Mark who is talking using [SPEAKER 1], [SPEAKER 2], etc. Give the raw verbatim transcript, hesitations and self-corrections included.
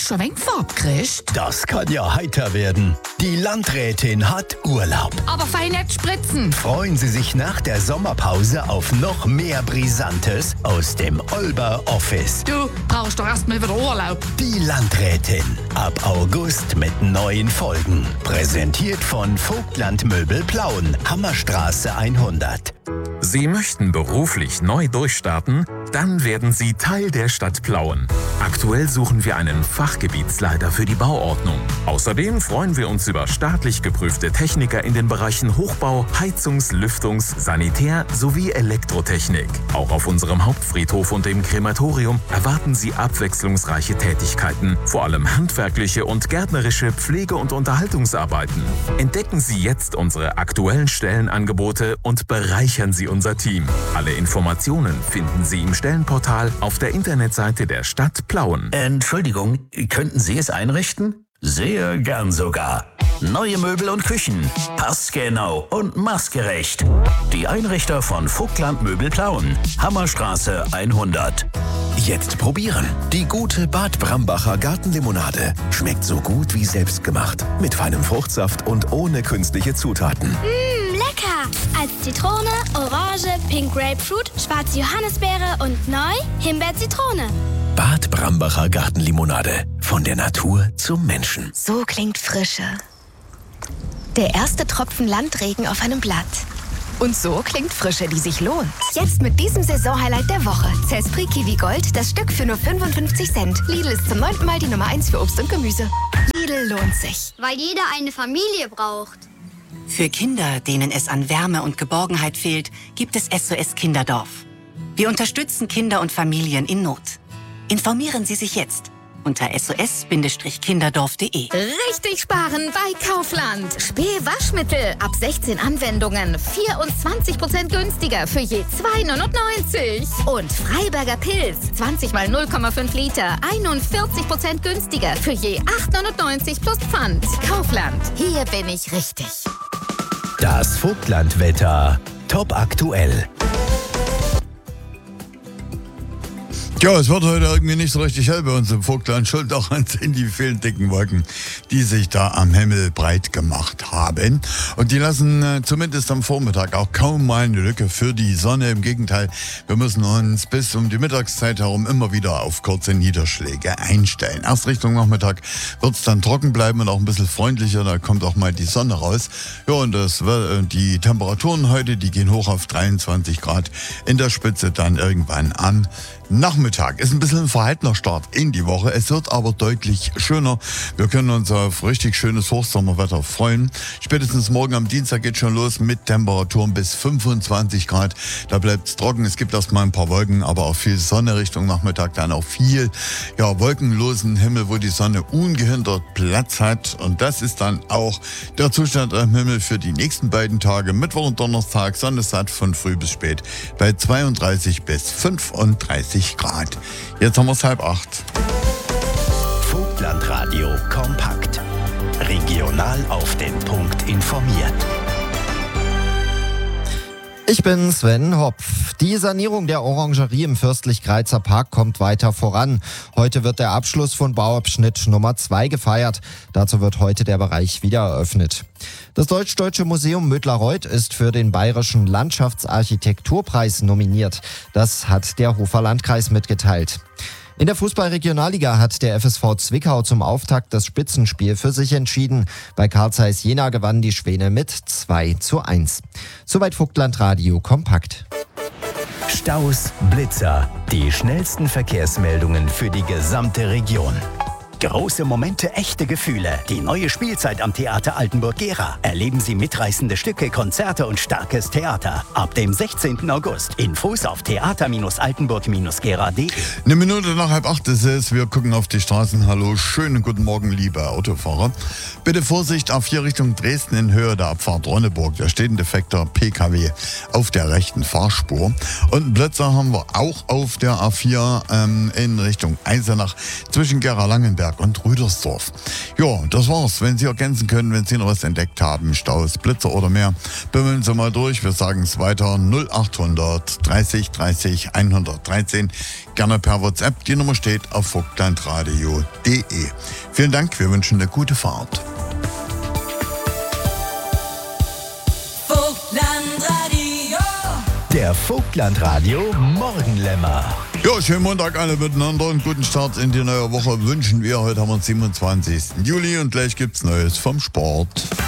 [SPEAKER 1] schon ein wenig Farbe gekriegt?
[SPEAKER 2] Das kann ja heiter werden. Die Landrätin hat Urlaub.
[SPEAKER 1] Aber fein nicht spritzen.
[SPEAKER 2] Freuen Sie sich nach der Sommerpause auf noch mehr Brisantes aus dem Olber Office.
[SPEAKER 1] Du brauchst doch erst mal wieder Urlaub.
[SPEAKER 2] Die Landrätin. Ab August mit neuen Folgen. Präsentiert von Vogtland-Möbel Plauen. Hammerstraße hundert.
[SPEAKER 3] Sie möchten beruflich neu durchstarten? Dann werden Sie Teil der Stadt Plauen. Aktuell suchen wir einen Fachgebietsleiter für die Bauordnung. Außerdem freuen wir uns über staatlich geprüfte Techniker in den Bereichen Hochbau, Heizungs-, Lüftungs-, Sanitär- sowie Elektrotechnik. Auch auf unserem Hauptfriedhof und im Krematorium erwarten Sie abwechslungsreiche Tätigkeiten, vor allem handwerkliche und gärtnerische Pflege- und Unterhaltungsarbeiten. Entdecken Sie jetzt unsere aktuellen Stellenangebote und bereichern Sie unser Team. Alle Informationen finden Sie im Stellenportal auf der Internetseite der Stadt Plauen.
[SPEAKER 4] Entschuldigung, könnten Sie es einrichten? Sehr gern sogar. Neue Möbel und Küchen. Passgenau und maßgerecht. Die Einrichter von Vogtland Möbel Plauen. Hammerstraße hundert.
[SPEAKER 2] Jetzt probieren. Die gute Bad Brambacher Gartenlimonade. Schmeckt so gut wie selbstgemacht. Mit feinem Fruchtsaft und ohne künstliche Zutaten.
[SPEAKER 5] Mmh, lecker! Als Zitrone, Orange, Pink Grapefruit, schwarze Johannisbeere und neu Himbeer-Zitrone.
[SPEAKER 2] Bad Brambacher Gartenlimonade. Von der Natur zum Menschen.
[SPEAKER 6] So klingt Frische. Der erste Tropfen Landregen auf einem Blatt. Und so klingt Frische, die sich lohnt. Jetzt mit diesem Saisonhighlight der Woche. Cespri Kiwi Gold, das Stück für nur fünfundfünfzig Cent. Lidl ist zum neunten Mal die Nummer eins für Obst und Gemüse. Lidl lohnt sich.
[SPEAKER 5] Weil jeder eine Familie braucht.
[SPEAKER 7] Für Kinder, denen es an Wärme und Geborgenheit fehlt, gibt es S O S Kinderdorf. Wir unterstützen Kinder und Familien in Not. Informieren Sie sich jetzt unter s o s kinderdorf punkt de.
[SPEAKER 6] Richtig sparen bei Kaufland. Spee Waschmittel ab sechzehn Anwendungen. vierundzwanzig Prozent günstiger für je zwei neunundneunzig. Und Freiberger Pilz. zwanzig mal null Komma fünf Liter. einundvierzig Prozent günstiger für je acht neunundneunzig plus Pfand. Kaufland. Hier bin ich richtig.
[SPEAKER 2] Das Vogtlandwetter. Top aktuell.
[SPEAKER 8] Ja, es wird heute irgendwie nicht so richtig hell bei uns im Vogtland. Schuld auch an die vielen dicken Wolken, die sich da am Himmel breit gemacht haben. Und die lassen äh, zumindest am Vormittag auch kaum mal eine Lücke für die Sonne. Im Gegenteil, wir müssen uns bis um die Mittagszeit herum immer wieder auf kurze Niederschläge einstellen. Erst Richtung Nachmittag wird es dann trocken bleiben und auch ein bisschen freundlicher. Da kommt auch mal die Sonne raus. Ja, und das, äh, die Temperaturen heute, die gehen hoch auf dreiundzwanzig Grad. In der Spitze dann irgendwann am Nachmittag. Ist ein bisschen ein verhaltener Start in die Woche. Es wird aber deutlich schöner. Wir können uns auf richtig schönes Hochsommerwetter freuen. Spätestens morgen am Dienstag geht schon los mit Temperaturen bis fünfundzwanzig Grad. Da bleibt es trocken. Es gibt erstmal ein paar Wolken, aber auch viel Sonne Richtung Nachmittag. Dann auch viel ja, wolkenlosen Himmel, wo die Sonne ungehindert Platz hat. Und das ist dann auch der Zustand am Himmel für die nächsten beiden Tage. Mittwoch und Donnerstag. Sonne satt von früh bis spät bei zweiunddreißig bis fünfunddreißig Grad. Jetzt haben wir es halb acht.
[SPEAKER 2] Vogtlandradio kompakt. Regional auf den Punkt informiert.
[SPEAKER 9] Ich bin Sven Hopf. Die Sanierung der Orangerie im Fürstlich-Greizer Park kommt weiter voran. Heute wird der Abschluss von Bauabschnitt Nummer zwei gefeiert. Dazu wird heute der Bereich wieder eröffnet. Das Deutsch-Deutsche Museum Mödlareuth ist für den Bayerischen Landschaftsarchitekturpreis nominiert. Das hat der Hofer Landkreis mitgeteilt. In der Fußball-Regionalliga hat der F S V Zwickau zum Auftakt das Spitzenspiel für sich entschieden. Bei Carl Zeiss Jena gewannen die Schwäne mit zwei zu eins. Soweit Vogtlandradio kompakt.
[SPEAKER 2] Staus, Blitzer, die schnellsten Verkehrsmeldungen für die gesamte Region. Große Momente, echte Gefühle. Die neue Spielzeit am Theater Altenburg-Gera. Erleben Sie mitreißende Stücke, Konzerte und starkes Theater. Ab dem sechzehnten August. Infos auf theater altenburg gera punkt de.
[SPEAKER 8] Eine Minute nach halb acht ist es. Wir gucken auf die Straßen. Hallo, schönen guten Morgen, liebe Autofahrer. Bitte Vorsicht auf hier Richtung Dresden in Höhe der Abfahrt Ronneburg. Da steht ein defekter P K W auf der rechten Fahrspur. Und Blitzer haben wir auch auf der A vier ähm, in Richtung Eisenach zwischen Gera-Langenberg Schöneberg und Rüdersdorf. Ja, das war's. Wenn Sie ergänzen können, wenn Sie noch was entdeckt haben, Staus, Blitzer oder mehr, bimmeln Sie mal durch. Wir sagen es weiter. null achthundert dreißig dreißig hundertdreizehn. Gerne per WhatsApp. Die Nummer steht auf vogtlandradio punkt de. Vielen Dank. Wir wünschen eine gute Fahrt.
[SPEAKER 2] Vogtlandradio. Der Vogtlandradio Morgenlämmer.
[SPEAKER 8] Ja, schönen Montag alle miteinander und guten Start in die neue Woche wünschen wir. Heute haben wir den siebenundzwanzigsten Juli und gleich gibt's Neues vom Sport.